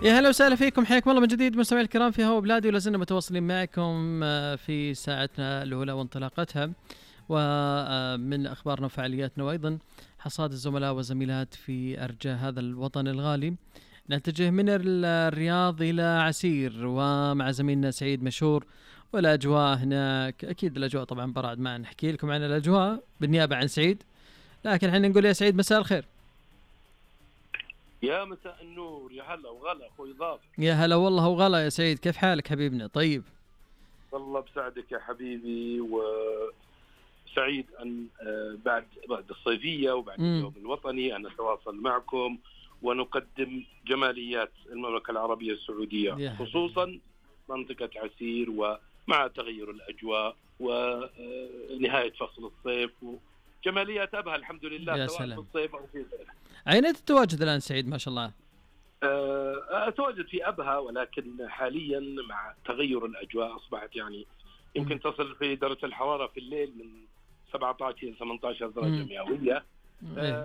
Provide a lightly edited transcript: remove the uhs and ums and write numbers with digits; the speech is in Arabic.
يا هلا وسهلا فيكم، حياكم الله من جديد مستمعي الكرام في هوا بلادي، ولا زلنا متواصلين معكم في ساعتنا الأولى وانطلاقتها، ومن أخبارنا وفعالياتنا، وأيضا حصاد الزملاء والزميلات في أرجاء هذا الوطن الغالي. نتجه من الرياض إلى عسير ومع زميلنا سعيد مشهور، والأجواء هناك أكيد الأجواء طبعا برعد، ما نحكي لكم عن الأجواء بالنيابة عن سعيد، لكن احنا نقول يا سعيد مساء الخير. يا مساء النور، يا هلا وغلا اخوي ضاف. يا هلا والله وغلا يا سعيد، كيف حالك حبيبنا؟ طيب والله بسعدك يا حبيبي، وسعيد ان بعد الصيفيه وبعد اليوم الوطني ان نتواصل معكم ونقدم جماليات المملكه العربيه السعوديه، خصوصا منطقه عسير، ومع تغير الاجواء ونهايه فصل الصيف وجماليات ابها الحمد لله، سواء في الصيف او في غيره. أين تتواجد الآن سعيد ما شاء الله؟ أتواجد في أبها، ولكن حاليا مع تغير الأجواء أصبحت يعني يمكن تصل في درجة الحرارة في الليل من 17 إلى 18 درجة مئوية.